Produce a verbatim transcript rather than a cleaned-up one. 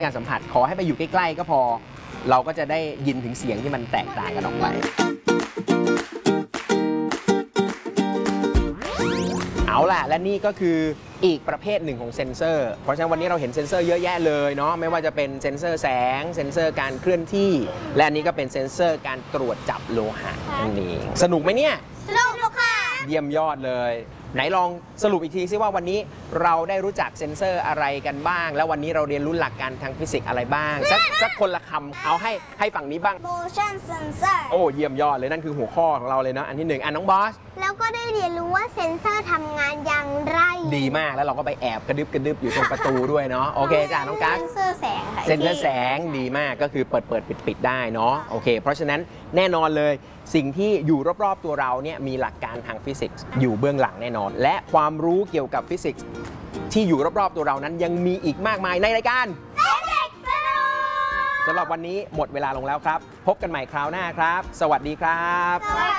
การสัมผัสขอให้ไปอยู่ใกล้ๆก็พอเราก็จะได้ยินถึงเสียงที่มันแตกต่างกันออกไปเอาล่ะและนี่ก็คืออีกประเภทหนึ่งของเซ็นเซอร์เพราะฉะนั้นวันนี้เราเห็นเซ็นเซอร์เยอะแยะเลยเนาะไม่ว่าจะเป็นเซ็นเซอร์แสงเซ็นเซอร์การเคลื่อนที่และอันนี้ก็เป็นเซ็นเซอร์การตรวจจับโลหะนั่นเองสนุกไหมเนี่ยสนุกค่ะเยี่ยมยอดเลยไหนลองสรุปอีกทีซิว่าวันนี้เราได้รู้จักเซ็นเซอร์อะไรกันบ้างแล้ววันนี้เราเรียนรู้หลักการทางฟิสิกส์อะไรบ้างสักสักคนละคำเอาให้ให้ฝั่งนี้บ้าง motion sensor โอ้เยี่ยมยอดเลยนั่นคือหัวข้อของเราเลยนะอันที่หนึ่งอ่ะน้องบอสแล้วก็ได้เรียนรู้ว่าเซ็นเซอร์ทำงานอย่างไรดีมากแล้วเราก็ไปแอบกระดึบกระดึบอยู่ตรงประตูด้วยเนาะโอเคจ้ะน้องกั๊กเซ็นเซอร์แสงค่ะเซ็นเซอร์แสงดีมากก็คือเปิดเปิดปิดปิดได้เนาะโอเคเพราะฉะนั้นแน่นอนเลยสิ่งที่อยู่รอบๆตัวเราเนี่ยมีหลักการทางฟิสิกส์อยู่เบื้องหลังแน่นอนและความรู้เกี่ยวกับฟิสิกส์ที่อยู่รอบๆตัวเรานั้นยังมีอีกมากมายในรายการสำหรับวันนี้หมดเวลาลงแล้วครับพบกันใหม่คราวหน้าครับสวัสดีครับ